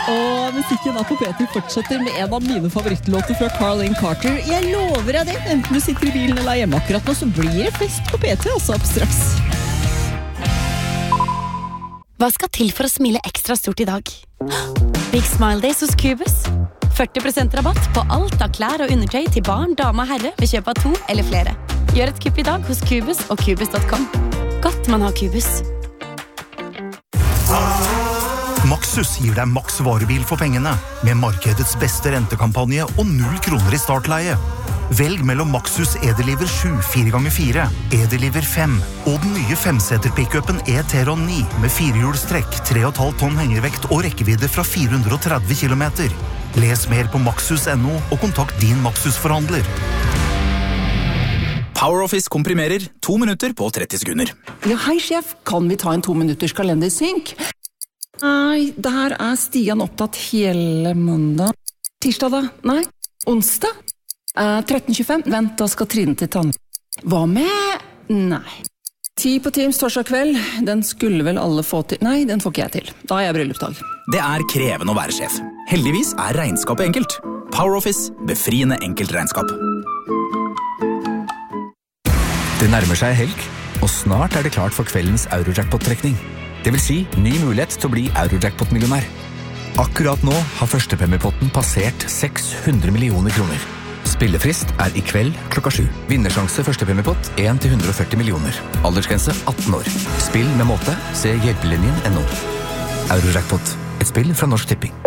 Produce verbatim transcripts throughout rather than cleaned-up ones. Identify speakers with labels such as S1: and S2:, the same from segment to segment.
S1: Og musikken er på P ti fortsetter med en av mine favorittlåter fra Carlene Carter. Jeg lover deg det, enten du sitter i bilen eller er hjemme akkurat nå, så blir det fest på P ti, altså opp straks.
S2: Hva skal til for å smile ekstra stort i dag? Big Smile Days hos Cubus. førti prosent rabatt på alt av klær og undertøy til barn, dame og herre ved kjøp av to eller flere. Gjør et kupp i dag hos Cubus og Cubus punktum com. Godt man har Cubus.
S3: Maxus gir deg maks varebil for pengene, med markedets beste rentekampanje og null kroner i startleie. Velg mellom Maxus Edeliver sju fire ganger fire, Edeliver fem og den nye femseter-pickupen E-Teron ni med firehjulstrekk, tre komma fem tonn hengervekt og rekkevidde fra fire hundre og tretti kilometer. Les mer på maxus punktum no og kontakt din Maxus-forhandler.
S4: PowerOffice komprimerer to minutter på tretti sekunder.
S5: Ja, hei sjef, kan vi ta en to minutters kalendersynk? Nei, der er Stian opptatt hele mandag. Tirsdag da? Nei. Onsdag? Eh, tretten tjuefem? Vent, da skal Trine til tann. Hva med? Nei. Ti på Teams torsdag kveld. Den skulle vel alle få til. Nei, den får ikke jeg til. Da er jeg bryllupsdag.
S4: Det er krevende å være sjef. Heldigvis er regnskapet enkelt. PowerOffice, befriende enkelt regnskap.
S6: Det nærmer seg helg, og snart er det klart for kveldens Eurojackpot-trekning. Det vil si ny mulighet til å bli Eurojackpot-millionær. Akkurat nå har førstepremiepotten passert seks hundre millioner kroner. Spillefrist er i kveld klokka sju. Vinnersjanse førstepremiepott en til hundre og førti millioner. Aldersgrense atten år. Spill med måte. Se hjelpelinjen punktum no. Eurojackpot. Et spill fra Norsk Tipping.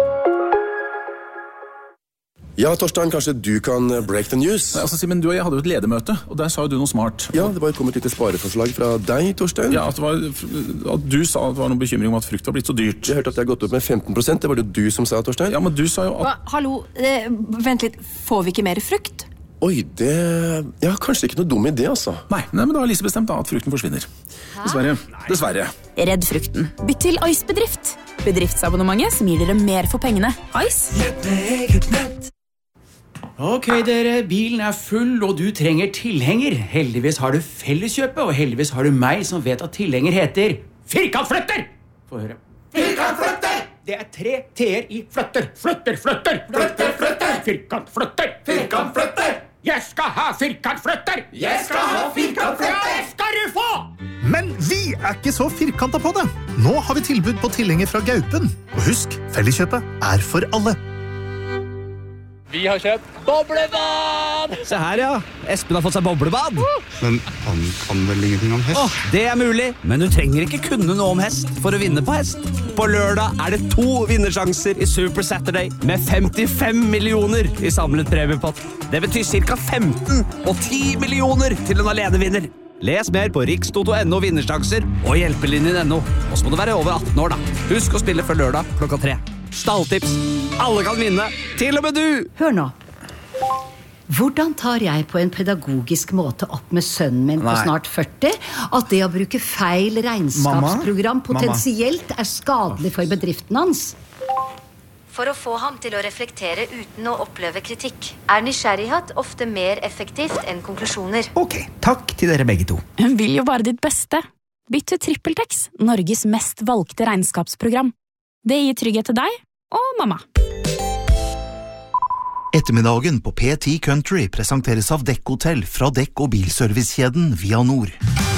S7: Ja, Torstein, kanskje du kan break the news?
S8: Nei, altså, Simen, du og jeg hadde jo et ledermøte, og der sa jo du noe smart.
S7: Ja, det var kommet et lite spareforslag fra deg, Torstein.
S8: Ja, at, det var, at du sa at det var noen bekymring om at frukt var blitt så dyrt.
S7: Jeg hørte at det har gått opp med femten prosent, det var det du som sa, Torstein.
S8: Ja, men du sa jo at...
S2: Hva? Hallo, eh, vent litt, får vi ikke mer frukt?
S7: Oi, det... Ja, kanskje ikke noe dum idé, altså.
S8: Nei, nei men da har Lise bestemt da at frukten forsvinner. Hæ? Dessverre. Dessverre.
S2: Redd frukten. Bytt til Ice-bedrift. Bedriftsabonnementet som gir dere mer for pengene. Ice.
S9: Ok, dere, bilen er full, og du trenger tilhenger. Heldigvis har du Felleskjøpet, og heldigvis har du meg som vet at tilhenger heter Firkantflytter! Få høre. Firkantflytter! Det er tre T-er i flytter. Flytter, flytter! Flytter, flytter! Firkantflytter! Firkantflytter! Jeg skal ha firkantflytter! Jeg skal ha firkantflytter! Ja, det skal du få!
S3: Men vi er ikke så firkantet på det. Nå har vi tilbud på tilhenger fra Gaupen. Og husk, Felleskjøpet er for alle.
S10: Vi har kjøpt boblebad!
S11: Se her, ja. Espen har fått seg boblebad.
S12: Men han kan vel ingenting om hest?
S11: Åh, det er mulig, men du trenger ikke kunne noe om hest for å vinne på hest. På lørdag er det to vinnersjanser i Super Saturday med femtifem millioner i samlet premiepott. Det betyr cirka femten og ti millioner til en alenevinner. Les mer på rikstoto punktum no vinnersjanser og hjelpelinjen punktum no. Og så må du være over atten år, da. Husk å spille før lørdag klokka tre. Stalltips. Alle kan vinne, til og med du!
S13: Hør nå. Hvordan tar jeg på en pedagogisk måte opp med sønnen min på
S14: Nei.
S13: snart førti at det å bruke feil regnskapsprogram
S14: Mamma?
S13: potensielt er skadelig for bedriften hans?
S15: For å få ham til å reflektere uten å oppleve kritikk, er nysgjerrighet ofte mer effektivt enn konklusjoner.
S11: Ok, takk til dere begge to.
S2: Hun vil jo bare ditt beste. Bytt til TrippelTex, Norges mest valgte regnskapsprogram. Det gir trygghet til deg og mamma.
S3: Ettermiddagen på P ti Country presenteres av Dekk Hotel fra Dekk- og bilservicekjeden Via Nord.